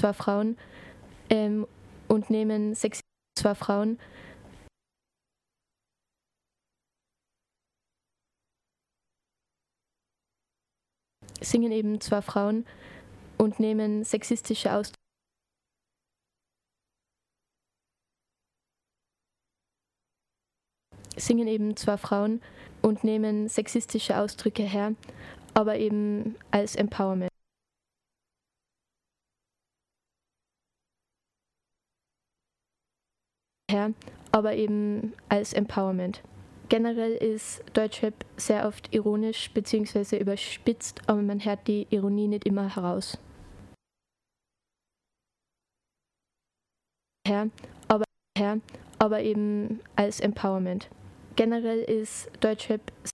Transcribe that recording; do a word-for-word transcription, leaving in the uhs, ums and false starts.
zwar Frauen ähm, und nehmen Sexismus zwar Frauen singen eben zwar Frauen und nehmen sexistische Ausdrücke singen eben zwar Frauen und nehmen sexistische Ausdrücke her, aber eben als Empowerment. Her, aber eben als Empowerment. Generell ist Deutschrap sehr oft ironisch bzw. überspitzt, aber man hört die Ironie nicht immer heraus. Her, aber, her, aber eben als Empowerment. Generell ist Deutschrap